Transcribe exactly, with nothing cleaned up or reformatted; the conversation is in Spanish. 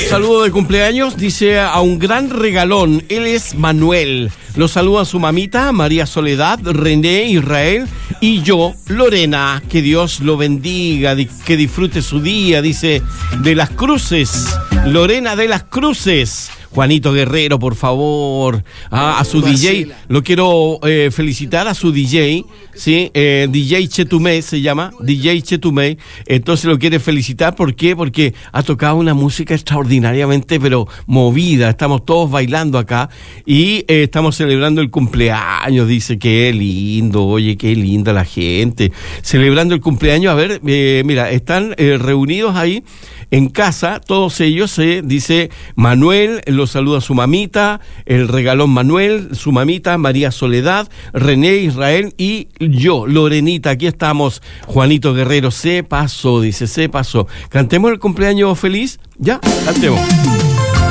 saludo de cumpleaños, dice a un gran regalón. Él es Manuel. Lo saluda su mamita, María Soledad, René, Israel y yo, Lorena. Que Dios lo bendiga, que disfrute su día, dice, de las Cruces. Lorena de las Cruces. Juanito Guerrero, por favor, ah, a su Marcela. D J, lo quiero eh, felicitar a su D J, ¿sí? Eh, D J Chetumé se llama, D J Chetumé, entonces lo quiere felicitar, ¿por qué? Porque ha tocado una música extraordinariamente, pero movida, estamos todos bailando acá y eh, estamos celebrando el cumpleaños, dice, qué lindo, oye, qué linda la gente, celebrando el cumpleaños, a ver, eh, mira, están eh, reunidos ahí en casa, todos ellos, eh, dice Manuel, lo saluda su mamita, el regalón Manuel, su mamita, María Soledad, René, Israel y yo, Lorenita, aquí estamos, Juanito Guerrero, se pasó, dice, se pasó. Cantemos el cumpleaños feliz, ya, cantemos.